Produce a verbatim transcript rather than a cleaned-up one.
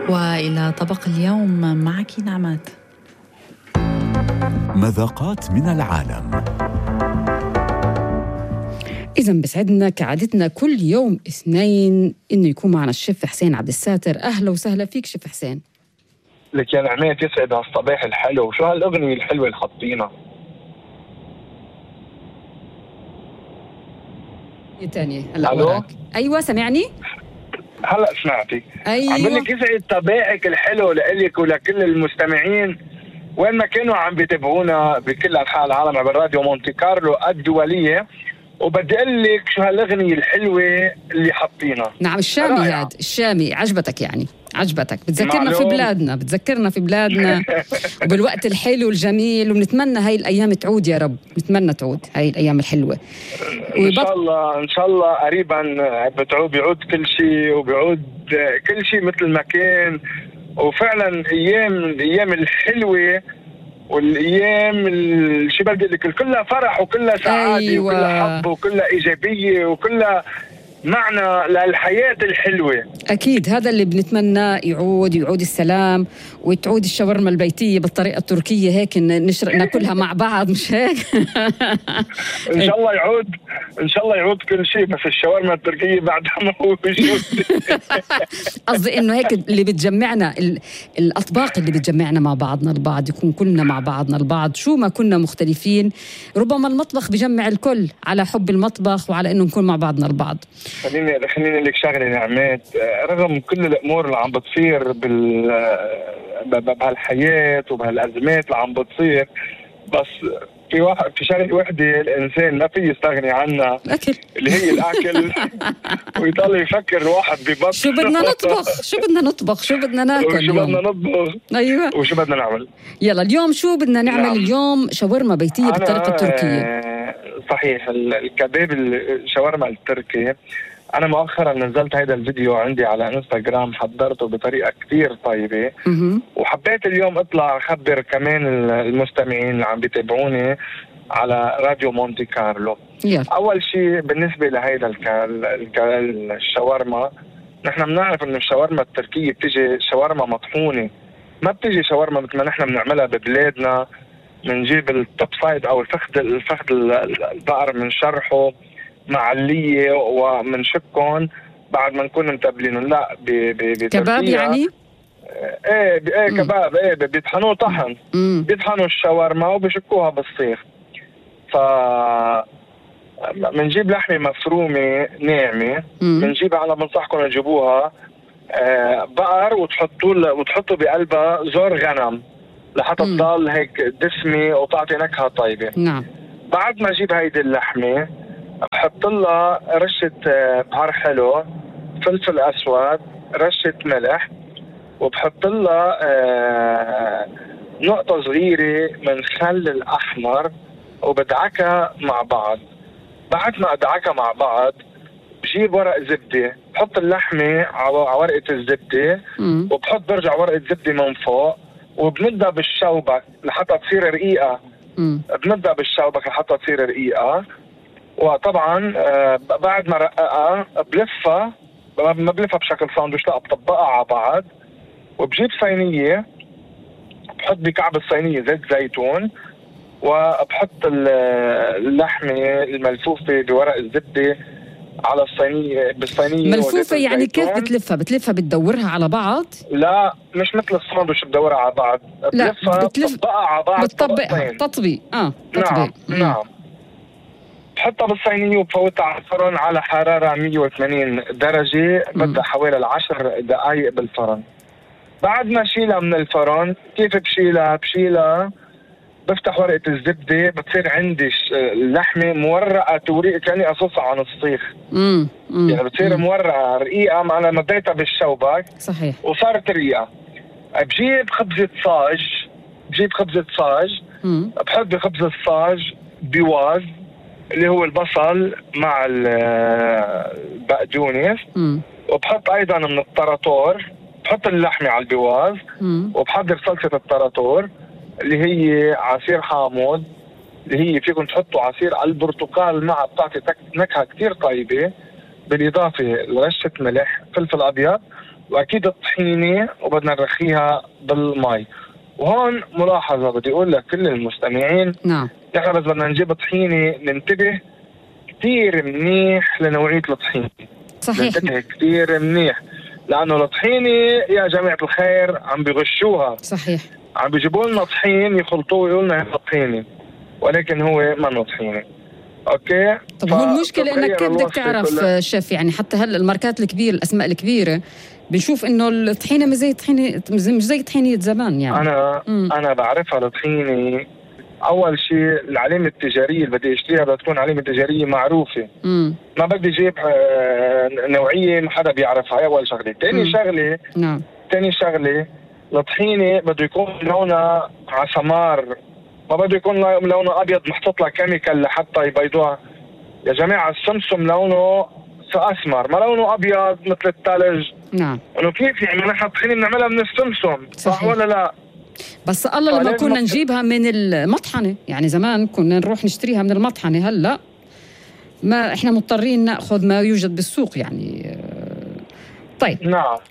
وإلى طبق اليوم معك نعمات. مذاقات من العالم. إذن بسعدنا كعادتنا كل يوم اثنين إنه يكون معنا الشيف حسين عبد الساتر. أهلا وسهلا فيك شيف حسين. لك يا نعمات يسعد هالصباح الحلو. شو هالأغنية الحلوة اللي حاطينها؟ إيه تانية هلا وراك؟ أيوة سمعني؟ هلا سمعتي. أيوة. عم بقول لك يسعد صباحك الحلو لإلك ولكل المستمعين وين ما كانوا عم بيتابعونا بكل أنحاء العالم عبر راديو مونتي كارلو الدولية. وبدي اقول لك شو هالاغنيه الحلوه اللي حاطينها. نعم الشامي هذا الشامي عجبتك يعني عجبتك بتذكرنا معلوم. في بلادنا بتذكرنا في بلادنا وبالوقت الحلو الجميل وبنتمنى هاي الايام تعود يا رب. نتمنى تعود هاي الايام الحلوه ان ويبط... شاء الله ان شاء الله قريبا بتعود بيعود كل شيء وبيعود كل شيء مثل ما كان. وفعلا ايام الايام الحلوه والايام شو بدي لك كلها فرح وكلها سعاده. أيوة. وكلها حب وكلها ايجابيه وكلها معنى للحياه الحلوه. اكيد هذا اللي بنتمناه يعود يعود السلام وتعود الشاورما البيتيه بالطريقه التركيه هيك نشر ناكلها مع بعض مش هيك؟ ان شاء الله يعود ان شاء الله يعود كل شيء بس الشاورما التركيه بعدها ما هو موجود. قصدي انه هيك اللي بتجمعنا الاطباق اللي بتجمعنا مع بعضنا البعض يكون كلنا مع بعضنا البعض شو ما كنا مختلفين. ربما المطبخ بجمع الكل على حب المطبخ وعلى انه نكون مع بعضنا البعض. خليني خليني لك شغله نعمات. رغم كل الامور اللي عم بتصير بال بهالحياه وبهالازمات اللي عم بتصير بس في واحد في شغله وحده الانسان ما في يستغني عنها أكل. اللي هي الاكل. ويضل يفكر الواحد ببطن شو بدنا نطبخ شو بدنا نطبخ شو بدنا ناكل شو بدنا نطبخ. ايوه وشو بدنا نعمل. يلا اليوم شو بدنا نعمل. نعم. اليوم شاورما بيتيه بالطريقه التركيه. صحيح الكباب الشاورما التركي. أنا مؤخرا نزلت هيدا الفيديو عندي على انستغرام حضرته بطريقة كتير طيبة. م- وحبيت اليوم اطلع اخبر كمان المستمعين اللي عم بيتابعوني على راديو مونتي كارلو. yeah. أول شيء بالنسبة لهيدا الك... الك... الشاورما نحن بنعرف إنه الشاورما التركية بتيجي شاورما مطحونة ما بتيجي شاورما مثل ما نحن بنعملها ببلادنا. بنجيب التوب سايد أو الفخذ الفخذ البقر بنشرحه معلية ومن شكون بعد ما نكون متبلينه. لا كباب يعني؟ ايه ايه كباب ايه بيطحنوه طحن. بيطحنوا الشاورما وبيشكوها بالصيف. ف منجيب لحمة مفرومة ناعمة منجيبها على بنصحكم تجيبوها آه بقر وتحطوا وتحطوا بقلبها زور غنم لحتى تضل هيك دسمة وتعطي نكهة طيبة. نعم. بعد ما اجيب هيدي اللحمة بحط لها رشة بهار حلو فلفل أسود رشة ملح وبحط لها نقطة صغيرة من خل الأحمر وبدعكها مع بعض. بعد ما أدعكها مع بعض بجيب ورق زبدة بحط اللحمة على ورقة الزبدة وبحط برجع ورقة زبدة من فوق وبندها بالشوبك لحتى تصير رقيقة. بندها بالشوبك لحتى تصير رقيقة. وطبعا آه بعد ما رققها بلفها ما بلفها بشكل ساندويش لا بطبقها على بعض وبجيب صينيه بحط بكعب الصينيه زيت زيتون وبحط اللحمه الملفوفه بورق الزبده على الصينيه بالصينيه ملفوفه. يعني كيف بتلفها بتلفها بتدورها على بعض؟ لا مش مثل الساندويش بدورها على بعض. بلفها بتلف بطبقها على بعض بتطبقها تطبيق اه تطبيق. نعم مم. نعم بحطها بالصينية وبفوتها على الفرن على حرارة مية وثمانين درجة. بدها حوالي العشر دقايق بالفرن. بعد ما شيلها من الفرن كيف بشيلها بشيلها بفتح ورقة الزبدة بتصير عندي اللحمة مورقة توريق كأني أصوصها عن الصيخ. مم. مم. يعني بتصير مورقة رقيقة مع أنا مديتها بالشوبك. صحيح. وصارت رقيقة. بجيب خبزة صاج بجيب خبزة صاج مم. بحط بخبز الصاج بواز اللي هو البصل مع البقدونس وبحط ايضا من الطراطور بحط اللحمه على البواز وبحضر صلصه الطراطور اللي هي عصير حامض اللي هي فيكم تحطوا عصير البرتقال معها بتعطي نكهه كثير طيبه بالاضافه لرشه ملح فلفل ابيض واكيد الطحينه وبدنا نرخيها بالمي. وهون ملاحظه بدي اقول لكل المستمعين، نعم نحن بس بدنا نجيب طحينه ننتبه كثير منيح لنوعيه الطحينه. صحيح. ننتبه كثير منيح لانه الطحينه يا جماعه الخير عم بيغشوها. صحيح. عم بيجيبوا لنا طحين يخلطوه ويقولوا لنا هذا طحينه، ولكن هو منه طحينه. اوكي. طب هو المشكله انك كيف بدك تعرف شيف؟ يعني حتى هلا الماركات الكبيره الاسماء الكبيره بنشوف انه الطحينه مش زي طحينه مش زي طحينه زمان. يعني انا مم. انا بعرفها الطحينه. اول شيء العلامه التجاريه اللي بدي اشتريها بدها تكون علامه تجاريه معروفه. مم. ما بدي اجيب نوعيه ما حدا بيعرفها. هي اول شغله. ثاني شغله نعم ثاني شغله الطحينه بده يكون لونها عسمار، ما بده يكون لونه ابيض محطوط لها كيميكال لحتى يبيضوها. يا جماعه السمسم لونه اسمر، ما لونه ابيض مثل الثلج. نعم. انه كيف يعني نحن الطحينه بنعملها من السمسم، صح ولا لا؟ بس الله لما كنا نجيبها من المطحنه، يعني زمان كنا نروح نشتريها من المطحنه، هلا ما احنا مضطرين ناخذ ما يوجد بالسوق يعني. طيب نعم